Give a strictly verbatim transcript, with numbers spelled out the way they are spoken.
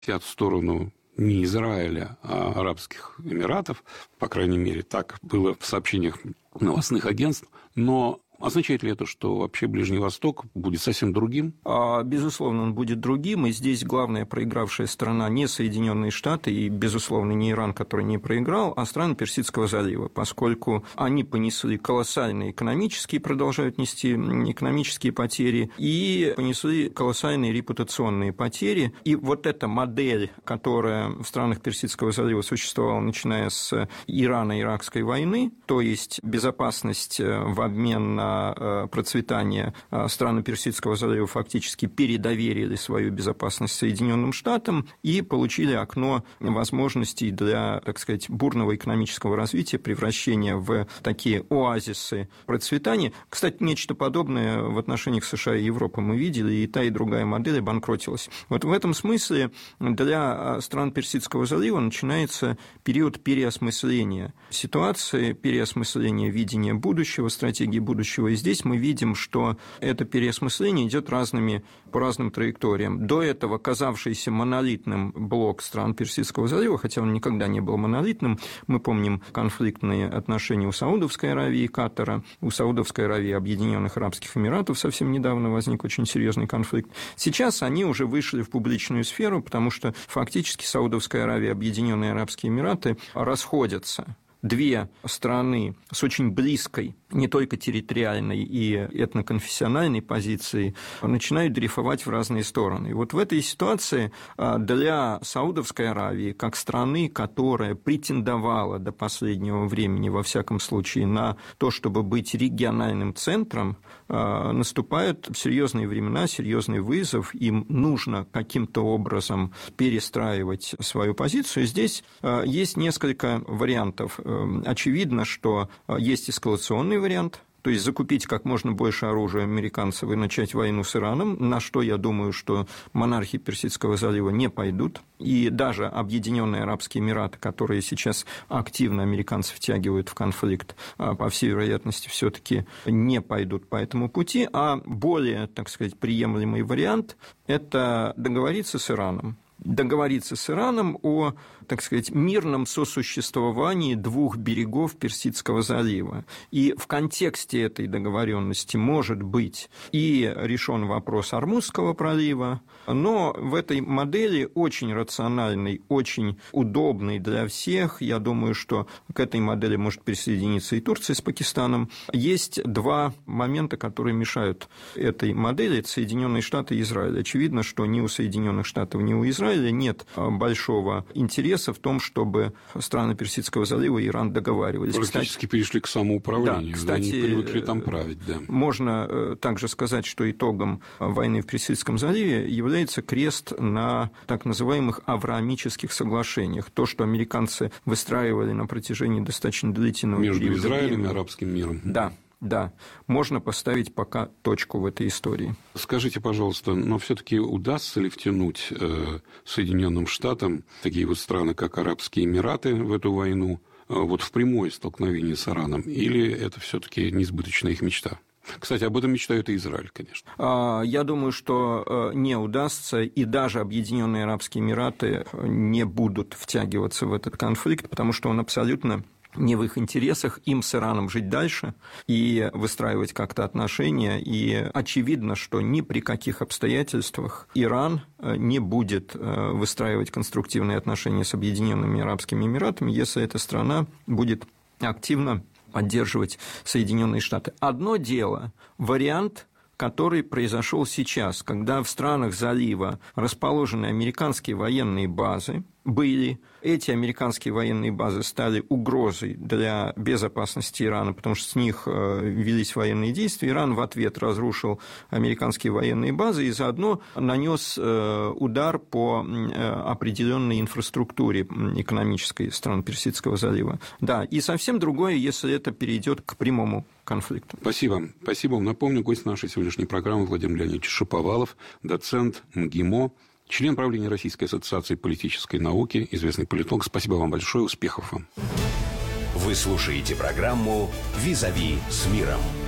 в сторону не Израиля, а Арабских Эмиратов, по крайней мере, так было в сообщениях новостных агентств, но означает ли это, что вообще Ближний Восток будет совсем другим? Безусловно, он будет другим, и здесь главная проигравшая страна не Соединенные Штаты и, безусловно, не Иран, который не проиграл, а страны Персидского залива, поскольку они понесли колоссальные экономические, продолжают нести экономические потери, и понесли колоссальные репутационные потери. И вот эта модель, которая в странах Персидского залива существовала, начиная с Ирано-Иракской войны, то есть безопасность в обмен на процветание страны Персидского залива фактически передоверили свою безопасность Соединенным Штатам и получили окно возможностей для, так сказать, бурного экономического развития, превращения в такие оазисы процветания. Кстати, нечто подобное в отношениях США и Европы мы видели, и та, и другая модель обанкротилась. Вот в этом смысле для стран Персидского залива начинается период переосмысления ситуации, переосмысления видения будущего, стратегии будущего. И здесь мы видим, что это переосмысление идет разными, по разным траекториям. До этого казавшийся монолитным блок стран Персидского залива, хотя он никогда не был монолитным, мы помним конфликтные отношения у Саудовской Аравии и Катара, у Саудовской Аравии и Объединенных Арабских Эмиратов совсем недавно возник очень серьезный конфликт. Сейчас они уже вышли в публичную сферу, потому что фактически Саудовская Аравия и Объединенные Арабские Эмираты расходятся. Две страны с очень близкой, не только территориальной и этноконфессиональной позицией, начинают дрейфовать в разные стороны. И вот в этой ситуации для Саудовской Аравии, как страны, которая претендовала до последнего времени, во всяком случае, на то, чтобы быть региональным центром, наступают серьезные времена, серьезный вызов, им нужно каким-то образом перестраивать свою позицию. Здесь есть несколько вариантов. Очевидно, что есть эскалационный вариант, то есть закупить как можно больше оружия американцев и начать войну с Ираном, на что, я думаю, что монархи Персидского залива не пойдут, и даже Объединенные Арабские Эмираты, которые сейчас активно американцев втягивают в конфликт, по всей вероятности, все-таки не пойдут по этому пути, а более, так сказать, приемлемый вариант – это договориться с Ираном. договориться с Ираном о, так сказать, мирном сосуществовании двух берегов Персидского залива. И в контексте этой договоренности может быть и решен вопрос Ормузского пролива, но в этой модели очень рациональной, очень удобной для всех, я думаю, что к этой модели может присоединиться и Турция с Пакистаном, есть два момента, которые мешают этой модели, это Соединенные Штаты и Израиль. Очевидно, что ни у Соединенных Штатов, ни у Израиля нет большого интереса в том, чтобы страны Персидского залива и Иран договаривались. Практически кстати, перешли к самоуправлению, да, кстати, они привыкли там править. Да. Можно также сказать, что итогом войны в Персидском заливе является крест на так называемых авраамических соглашениях. То, что американцы выстраивали на протяжении достаточно длительного между периода. Между Израилем времени. и арабским миром. Да. Да, можно поставить пока точку в этой истории. Скажите, пожалуйста, но все-таки удастся ли втянуть Соединенным Штатам такие вот страны, как Арабские Эмираты, в эту войну, вот в прямое столкновение с Ираном, или это все-таки несбыточная их мечта? Кстати, об этом мечтает и Израиль, конечно. Я думаю, что не удастся, и даже Объединенные Арабские Эмираты не будут втягиваться в этот конфликт, потому что он абсолютно не в их интересах, им с Ираном жить дальше и выстраивать как-то отношения, и очевидно, что ни при каких обстоятельствах Иран не будет выстраивать конструктивные отношения с Объединенными Арабскими Эмиратами, если эта страна будет активно поддерживать Соединенные Штаты. Одно дело – вариант, который произошел сейчас, когда в странах залива расположены американские военные базы, были. Эти американские военные базы стали угрозой для безопасности Ирана, потому что с них велись военные действия. Иран в ответ разрушил американские военные базы и заодно нанес удар по определенной инфраструктуре экономической стран Персидского залива. Да, и совсем другое, если это перейдет к прямому конфликту. Спасибо. Спасибо вам. Напомню, гость нашей сегодняшней программы Владимир Леонидович Шаповалов, доцент МГИМО, член правления Российской ассоциации политической науки, известный политолог. Спасибо вам большое, успехов вам. Вы слушаете программу «Визави с миром».